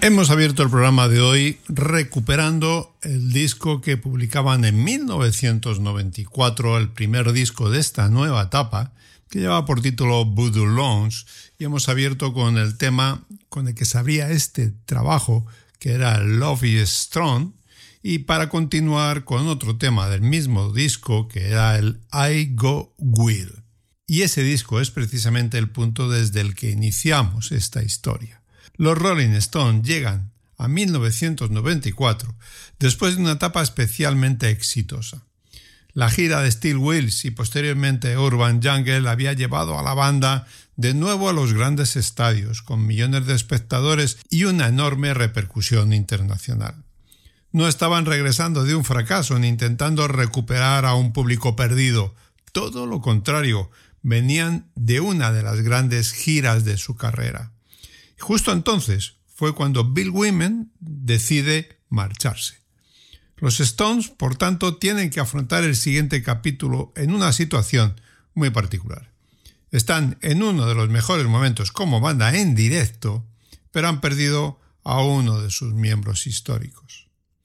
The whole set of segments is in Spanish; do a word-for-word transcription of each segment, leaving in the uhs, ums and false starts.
Hemos abierto el programa de hoy recuperando el disco que publicaban en mil novecientos noventa y cuatro, el primer disco de esta nueva etapa, que lleva por título Voodoo Lounge, y hemos abierto con el tema con el que se abría este trabajo, que era Love is Strong, y para continuar con otro tema del mismo disco, que era el I Go Will. Y ese disco es precisamente el punto desde el que iniciamos esta historia. Los Rolling Stones llegan a mil novecientos noventa y cuatro después de una etapa especialmente exitosa. La gira de Steel Wheels y posteriormente Urban Jungle había llevado a la banda de nuevo a los grandes estadios, con millones de espectadores y una enorme repercusión internacional. No estaban regresando de un fracaso ni intentando recuperar a un público perdido. Todo lo contrario, venían de una de las grandes giras de su carrera. Justo entonces fue cuando Bill Wyman decide marcharse. Los Stones, por tanto, tienen que afrontar el siguiente capítulo en una situación muy particular. Están en uno de los mejores momentos como banda en directo, pero han perdido a uno de sus miembros históricos.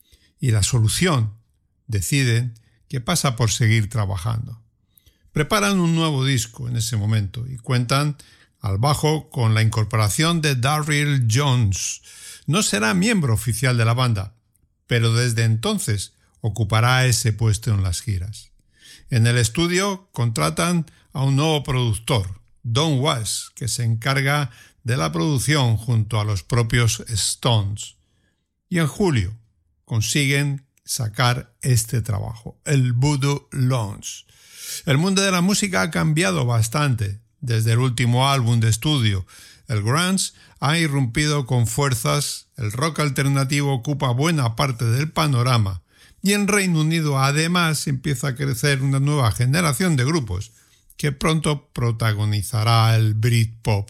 Y la solución, deciden, que pasa por seguir trabajando. Preparan un nuevo disco en ese momento y cuentan al bajo con la incorporación de Darryl Jones. No será miembro oficial de la banda, pero desde entonces ocupará ese puesto en las giras. En el estudio contratan a un nuevo productor, Don Was, que se encarga de la producción junto a los propios Stones. Y en julio consiguen sacar este trabajo, el Voodoo Lounge. El mundo de la música ha cambiado bastante. Desde el último álbum de estudio, el grunge ha irrumpido con fuerzas, el rock alternativo ocupa buena parte del panorama y en Reino Unido además empieza a crecer una nueva generación de grupos que pronto protagonizará el Britpop.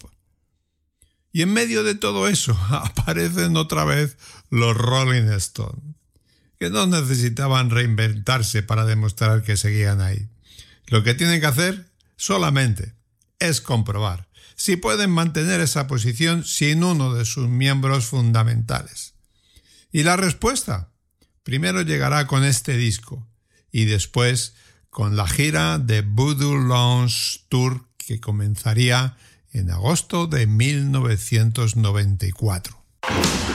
Y en medio de todo eso aparecen otra vez los Rolling Stones, que no necesitaban reinventarse para demostrar que seguían ahí. Lo que tienen que hacer solamente es comprobar si pueden mantener esa posición sin uno de sus miembros fundamentales. Y la respuesta primero llegará con este disco y después con la gira de Voodoo Lounge Tour que comenzaría en agosto de mil novecientos noventa y cuatro.